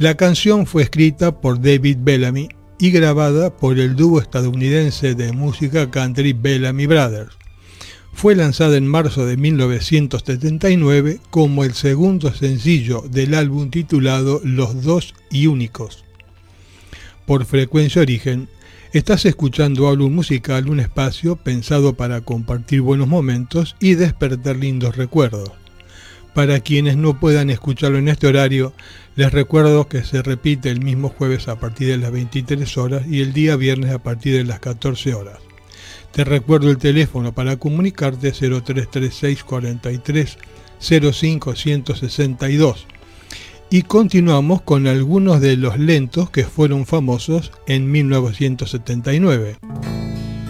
La canción fue escrita por David Bellamy y grabada por el dúo estadounidense de música country Bellamy Brothers. Fue lanzada en marzo de 1979 como el segundo sencillo del álbum titulado Los Dos y Únicos. Por Frecuencia Origen, estás escuchando Álbum Musical, un espacio pensado para compartir buenos momentos y despertar lindos recuerdos. Para quienes no puedan escucharlo en este horario, les recuerdo que se repite el mismo jueves a partir de las 23 horas y el día viernes a partir de las 14 horas. Te recuerdo el teléfono para comunicarte 0336 43 05 162. Y continuamos con algunos de los lentos que fueron famosos en 1979.